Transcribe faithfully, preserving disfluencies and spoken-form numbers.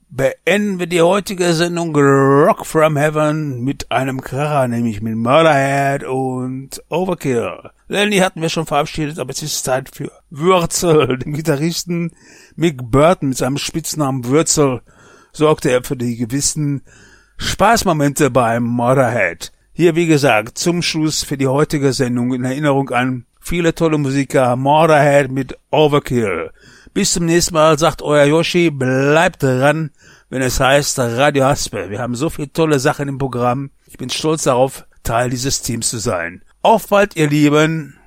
beenden wir die heutige Sendung Rock from Heaven mit einem Kracher, nämlich mit Murderhead und Overkill. Lenny hatten wir schon verabschiedet, aber es ist Zeit für Würzel, den Gitarristen Mick Burton mit seinem Spitznamen Würzel sorgte er für die gewissen Spaßmomente beim Murderhead. Hier, wie gesagt, zum Schluss für die heutige Sendung in Erinnerung an viele tolle Musiker, Murderhead mit Overkill. Bis zum nächsten Mal, sagt euer Yoshi, bleibt dran, wenn es heißt Radio Haspel. Wir haben so viele tolle Sachen im Programm. Ich bin stolz darauf, Teil dieses Teams zu sein. Auf bald, ihr Lieben.